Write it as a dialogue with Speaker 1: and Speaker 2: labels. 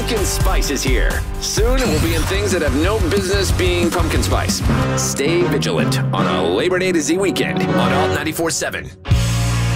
Speaker 1: Pumpkin spice is here. Soon it will be in things that have no business being pumpkin spice. Stay vigilant on a Labor Day to Z weekend on Alt 94.7.